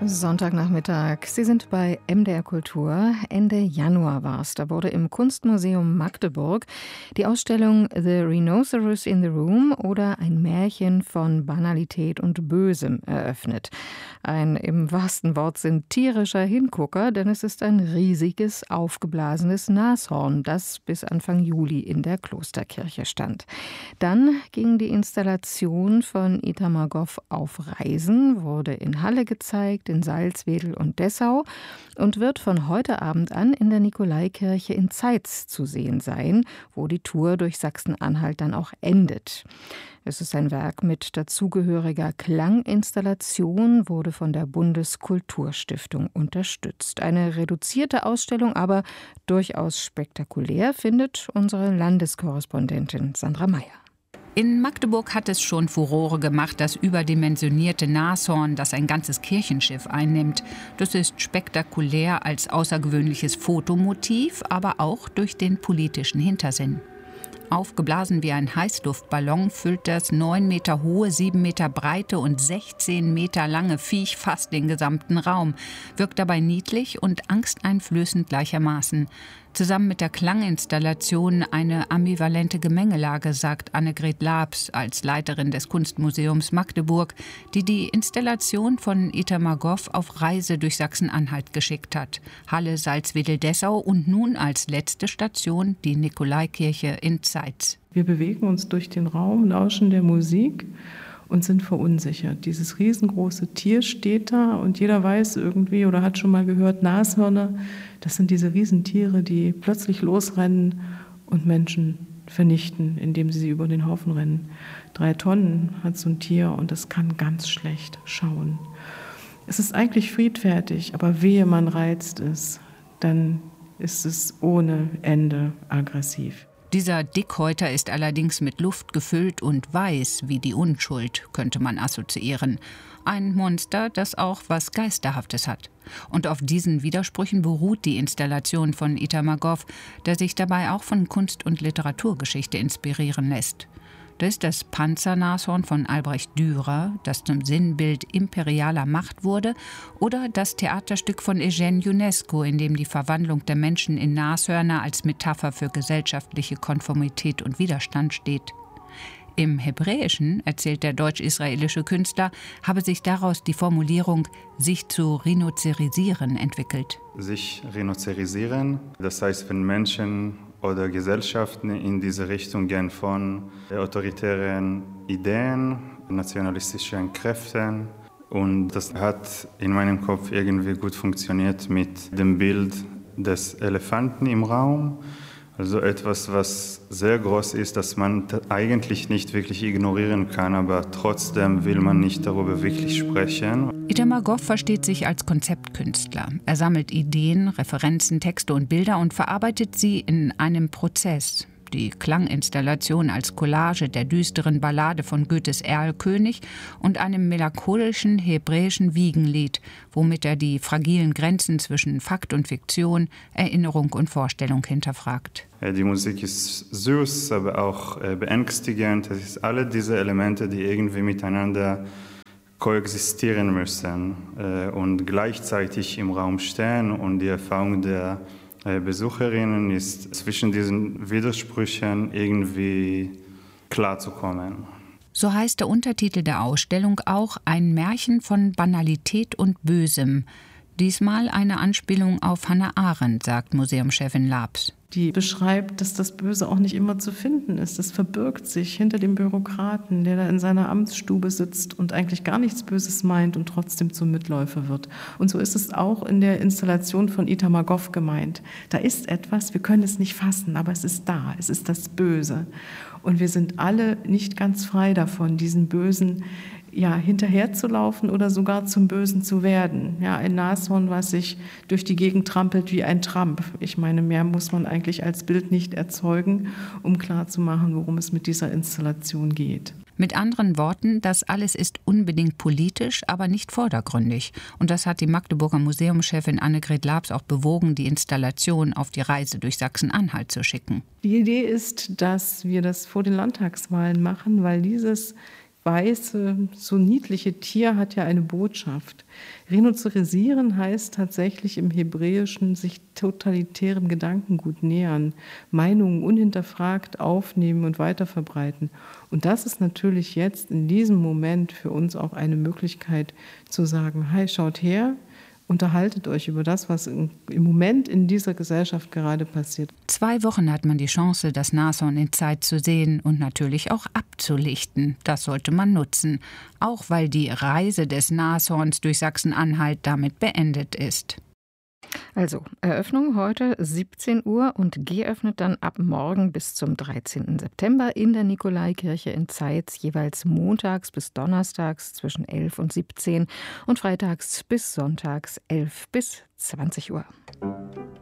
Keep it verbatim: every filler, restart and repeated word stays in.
Sonntagnachmittag. Sie sind bei M D R Kultur. Ende Januar war es. Da wurde im Kunstmuseum Magdeburg die Ausstellung The Rhinoceros in the Room oder ein Märchen von Banalität und Bösem eröffnet. Ein im wahrsten Wortsinn tierischer Hingucker, denn es ist ein riesiges, aufgeblasenes Nashorn, das bis Anfang Juli in der Klosterkirche stand. Dann ging die Installation von Itamar Goff auf Reisen, wurde in Halle gezeigt, in Salzwedel und Dessau und wird von heute Abend an in der Nikolaikirche in Zeitz zu sehen sein, wo die Tour durch Sachsen-Anhalt dann auch endet. Es ist ein Werk mit dazugehöriger Klanginstallation, wurde von der Bundeskulturstiftung unterstützt. Eine reduzierte Ausstellung, aber durchaus spektakulär, findet unsere Landeskorrespondentin Sandra Meyer. In Magdeburg hat es schon Furore gemacht, das überdimensionierte Nashorn, das ein ganzes Kirchenschiff einnimmt. Das ist spektakulär als außergewöhnliches Fotomotiv, aber auch durch den politischen Hintersinn. Aufgeblasen wie ein Heißluftballon füllt das neun Meter hohe, sieben Meter breite und sechzehn Meter lange Viech fast den gesamten Raum, wirkt dabei niedlich und angsteinflößend gleichermaßen. Zusammen mit der Klanginstallation eine ambivalente Gemengelage, sagt Annegret Labs als Leiterin des Kunstmuseums Magdeburg, die die Installation von Itamar Goff auf Reise durch Sachsen-Anhalt geschickt hat. Halle, Salzwedel, Dessau und nun als letzte Station die Nikolaikirche in Zeitz. Wir bewegen uns durch den Raum, lauschen der Musik und sind verunsichert. Dieses riesengroße Tier steht da und jeder weiß irgendwie oder hat schon mal gehört, Nashörner, das sind diese Riesentiere, die plötzlich losrennen und Menschen vernichten, indem sie sie über den Haufen rennen. Drei Tonnen hat so ein Tier und es kann ganz schlecht schauen. Es ist eigentlich friedfertig, aber wehe, man reizt es, dann ist es ohne Ende aggressiv. Dieser Dickhäuter ist allerdings mit Luft gefüllt und weiß wie die Unschuld, könnte man assoziieren. Ein Monster, das auch was Geisterhaftes hat. Und auf diesen Widersprüchen beruht die Installation von Itamar Goff, der sich dabei auch von Kunst- und Literaturgeschichte inspirieren lässt. Das ist das Panzernashorn von Albrecht Dürer, das zum Sinnbild imperialer Macht wurde, oder das Theaterstück von Eugène Ionesco, in dem die Verwandlung der Menschen in Nashörner als Metapher für gesellschaftliche Konformität und Widerstand steht. Im Hebräischen, erzählt der deutsch-israelische Künstler, habe sich daraus die Formulierung »sich zu rhinocerisieren« entwickelt. Sich rhinocerisieren, das heißt, wenn Menschen oder Gesellschaften in diese Richtung gehen von autoritären Ideen, nationalistischen Kräften. Und das hat in meinem Kopf irgendwie gut funktioniert mit dem Bild des Elefanten im Raum. Also etwas, was sehr groß ist, das man eigentlich nicht wirklich ignorieren kann, aber trotzdem will man nicht darüber wirklich sprechen. Itamar Goff versteht sich als Konzeptkünstler. Er sammelt Ideen, Referenzen, Texte und Bilder und verarbeitet sie in einem Prozess. Die Klanginstallation als Collage der düsteren Ballade von Goethes Erlkönig und einem melancholischen hebräischen Wiegenlied, womit er die fragilen Grenzen zwischen Fakt und Fiktion, Erinnerung und Vorstellung hinterfragt. Die Musik ist süß, aber auch beängstigend. Es sind alle diese Elemente, die irgendwie miteinander koexistieren müssen und gleichzeitig im Raum stehen, und die Erfahrung der Besucherinnen ist, zwischen diesen Widersprüchen irgendwie klarzukommen. So heißt der Untertitel der Ausstellung auch »Ein Märchen von Banalität und Bösem«. Diesmal eine Anspielung auf Hannah Arendt, sagt Museumschefin Labs. Die beschreibt, dass das Böse auch nicht immer zu finden ist. Es verbirgt sich hinter dem Bürokraten, der da in seiner Amtsstube sitzt und eigentlich gar nichts Böses meint und trotzdem zum Mitläufer wird. Und so ist es auch in der Installation von Itamar Goff gemeint. Da ist etwas, wir können es nicht fassen, aber es ist da, es ist das Böse. Und wir sind alle nicht ganz frei davon, diesen Bösen ja, hinterherzulaufen oder sogar zum Bösen zu werden. Ja, ein Nashorn, was sich durch die Gegend trampelt wie ein Tramp. Ich meine, mehr muss man eigentlich als Bild nicht erzeugen, um klarzumachen, worum es mit dieser Installation geht. Mit anderen Worten, das alles ist unbedingt politisch, aber nicht vordergründig. Und das hat die Magdeburger Museumschefin Annegret Labs auch bewogen, die Installation auf die Reise durch Sachsen-Anhalt zu schicken. Die Idee ist, dass wir das vor den Landtagswahlen machen, weil dieses weiße, so niedliche Tier hat ja eine Botschaft. Rhinocerisieren heißt tatsächlich im Hebräischen sich totalitärem Gedankengut nähern, Meinungen unhinterfragt aufnehmen und weiterverbreiten. Und das ist natürlich jetzt in diesem Moment für uns auch eine Möglichkeit zu sagen, hey, schaut her, unterhaltet euch über das, was im Moment in dieser Gesellschaft gerade passiert. Zwei Wochen hat man die Chance, das Nashorn in Zeit zu sehen und natürlich auch abzulichten. Das sollte man nutzen, auch weil die Reise des Nashorns durch Sachsen-Anhalt damit beendet ist. Also, Eröffnung heute siebzehn Uhr und geöffnet dann ab morgen bis zum dreizehnten September in der Nikolaikirche in Zeitz, jeweils montags bis donnerstags zwischen elf und siebzehn und freitags bis sonntags elf bis zwanzig Uhr.